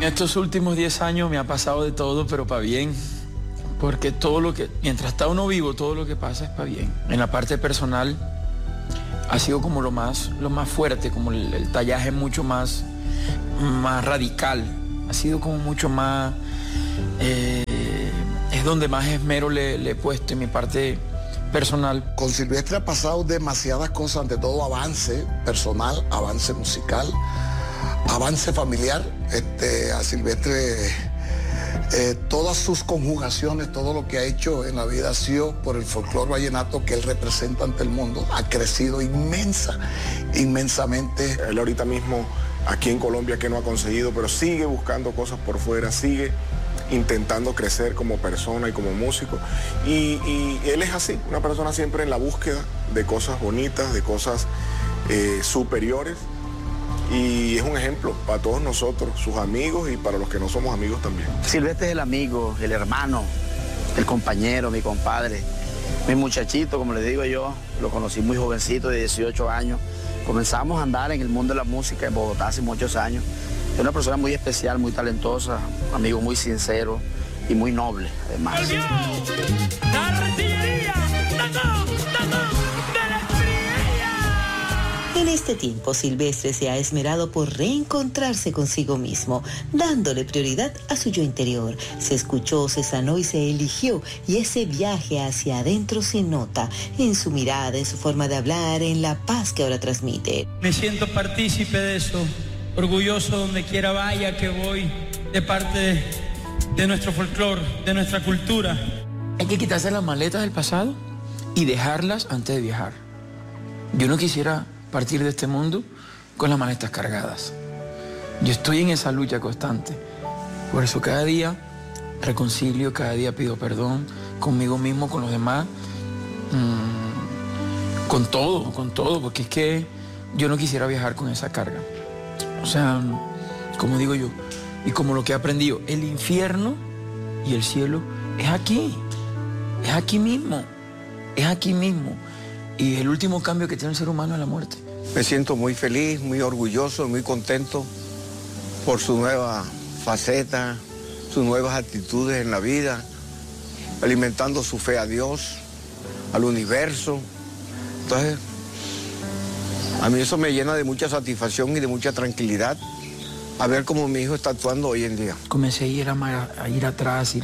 Estos últimos 10 años me ha pasado de todo, pero para bien. Porque mientras está uno vivo, todo lo que pasa es para bien. En la parte personal ha sido como lo más fuerte, como el tallaje mucho más radical. Ha sido como mucho más, es donde más esmero le he puesto en mi parte personal. Con Silvestre ha pasado demasiadas cosas, ante todo avance personal, avance musical, avance familiar. A Silvestre, todas sus conjugaciones, todo lo que ha hecho en la vida ha sido por el folclore vallenato que él representa ante el mundo. Ha crecido inmensamente. Él ahorita mismo aquí en Colombia que no ha conseguido, pero sigue buscando cosas por fuera, sigue intentando crecer como persona y como músico. Y él es así, una persona siempre en la búsqueda de cosas bonitas, de cosas superiores. Y es un ejemplo para todos nosotros, sus amigos y para los que no somos amigos también. Silvestre es el amigo, el hermano, el compañero, mi compadre, mi muchachito, como le digo yo. Lo conocí muy jovencito, de 18 años. Comenzamos a andar en el mundo de la música en Bogotá hace muchos años. Es una persona muy especial, muy talentosa, un amigo muy sincero y muy noble, además. ¡Volvió! ¡La artillería! ¡Taco! ¡De la artillería! En este tiempo, Silvestre se ha esmerado por reencontrarse consigo mismo, dándole prioridad a su yo interior. Se escuchó, se sanó y se eligió, y ese viaje hacia adentro se nota en su mirada, en su forma de hablar, en la paz que ahora transmite. Me siento partícipe de eso, orgulloso donde quiera vaya que voy, de parte de nuestro folclore, de nuestra cultura. Hay que quitarse las maletas del pasado y dejarlas antes de viajar. Yo no quisiera partir de este mundo con las maletas cargadas. Yo estoy en esa lucha constante. Por eso cada día reconcilio, cada día pido perdón conmigo mismo, con los demás, con todo, porque es que yo no quisiera viajar con esa carga. O sea, como digo yo, y como lo que he aprendido, el infierno y el cielo es aquí mismo. Y el último cambio que tiene el ser humano es la muerte. Me siento muy feliz, muy orgulloso, muy contento por su nueva faceta, sus nuevas actitudes en la vida, alimentando su fe a Dios, al universo. Entonces, a mí eso me llena de mucha satisfacción y de mucha tranquilidad a ver cómo mi hijo está actuando hoy en día. Comencé a ir atrás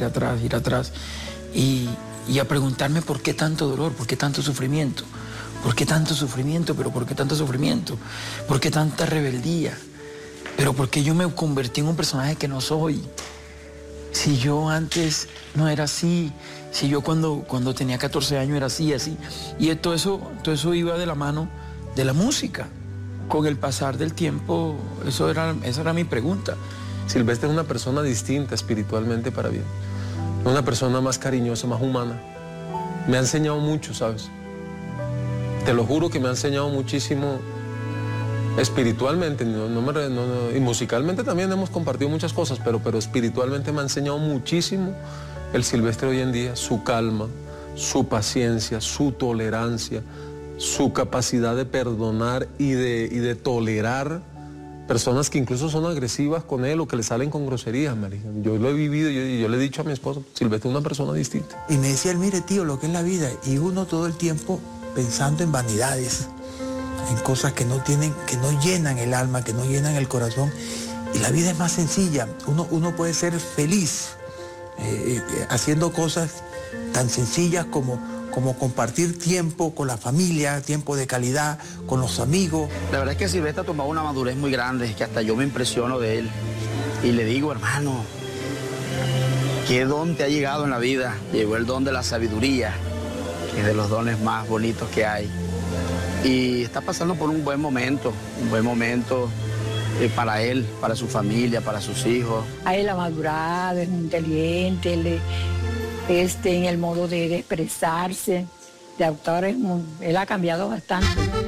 y a preguntarme por qué tanto dolor, por qué tanto sufrimiento. ¿Por qué tanto sufrimiento? ¿Pero por qué tanto sufrimiento? ¿Por qué tanta rebeldía? ¿Pero por qué yo me convertí en un personaje que no soy? Si yo antes no era así, si yo cuando tenía 14 años era así. Y todo eso iba de la mano de la música. Con el pasar del tiempo, esa era mi pregunta. Silvestre es una persona distinta espiritualmente para bien. Una persona más cariñosa, más humana. Me ha enseñado mucho, ¿sabes? Te lo juro que me ha enseñado muchísimo espiritualmente, y musicalmente también hemos compartido muchas cosas, pero espiritualmente me ha enseñado muchísimo el Silvestre hoy en día, su calma, su paciencia, su tolerancia, su capacidad de perdonar y de tolerar personas que incluso son agresivas con él o que le salen con groserías, María. Yo lo he vivido y yo le he dicho a mi esposo, Silvestre es una persona distinta. Y me decía él, mire tío, lo que es la vida, y uno todo el tiempo pensando en vanidades, en cosas que no llenan el alma, que no llenan el corazón. Y la vida es más sencilla. Uno puede ser feliz haciendo cosas tan sencillas como compartir tiempo con la familia, tiempo de calidad, con los amigos. La verdad es que Silvestre ha tomado una madurez muy grande, que hasta yo me impresiono de él. Y le digo, hermano, ¿qué don te ha llegado en la vida? Llegó el don de la sabiduría, que es de los dones más bonitos que hay. Y está pasando por un buen momento para él, para su familia, para sus hijos. A él ha madurado, es muy inteligente, en el modo de expresarse, de autor, él ha cambiado bastante.